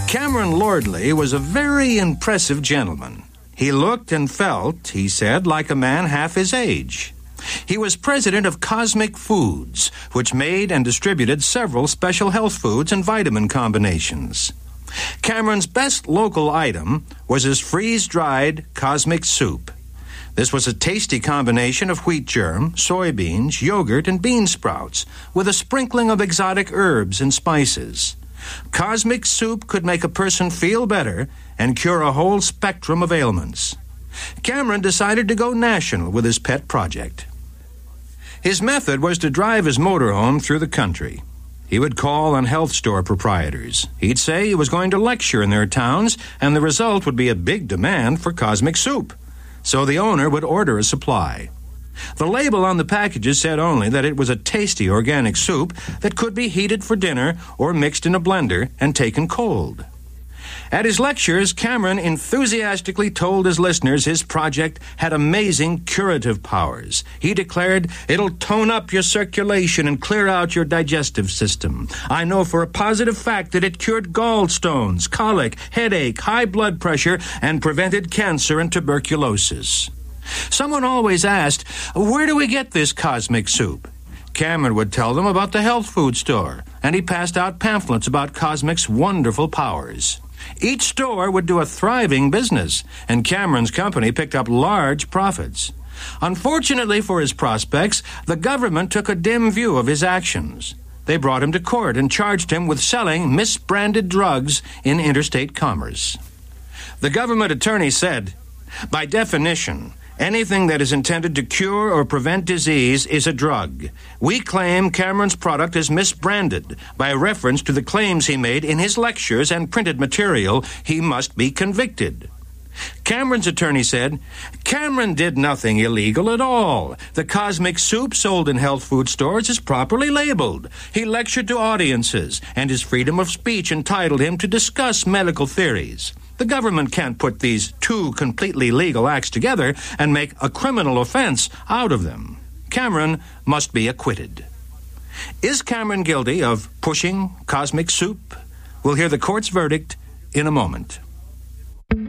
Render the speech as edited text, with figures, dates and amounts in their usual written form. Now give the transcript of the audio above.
Cameron Lordley was a very impressive gentleman. He looked and felt, he said, like a man half his age. He was president of Cosmic Foods, which made and distributed several special health foods and vitamin combinations. Cameron's best local item was his freeze-dried Cosmic Soup. This was a tasty combination of wheat germ, soybeans, yogurt, and bean sprouts, with a sprinkling of exotic herbs and spices. Cosmic Soup could make a person feel better and cure a whole spectrum of ailments. Cameron decided to go national with his pet project. His method was to drive his motorhome through the country. He would call on health store proprietors. He'd say he was going to lecture in their towns, and the result would be a big demand for Cosmic Soup. So the owner would order a supply. The label on the packages said only that it was a tasty organic soup that could be heated for dinner or mixed in a blender and taken cold. At his lectures, Cameron enthusiastically told his listeners his project had amazing curative powers. He declared, "It'll tone up your circulation and clear out your digestive system. I know for a positive fact that it cured gallstones, colic, headache, high blood pressure, and prevented cancer and tuberculosis." Someone always asked, "Where do we get this Cosmic Soup?" Cameron would tell them about the health food store, and he passed out pamphlets about Cosmic's wonderful powers. Each store would do a thriving business, and Cameron's company picked up large profits. Unfortunately for his prospects, the government took a dim view of his actions. They brought him to court and charged him with selling misbranded drugs in interstate commerce. The government attorney said, "By definition, anything that is intended to cure or prevent disease is a drug. We claim Cameron's product is misbranded. By reference to the claims he made in his lectures and printed material, he must be convicted." Cameron's attorney said, "Cameron did nothing illegal at all. The Cosmic Soup sold in health food stores is properly labeled. He lectured to audiences, and his freedom of speech entitled him to discuss medical theories. The government can't put these two completely legal acts together and make a criminal offense out of them. Cameron must be acquitted." Is Cameron guilty of pushing Cosmic Soup? We'll hear the court's verdict in a moment.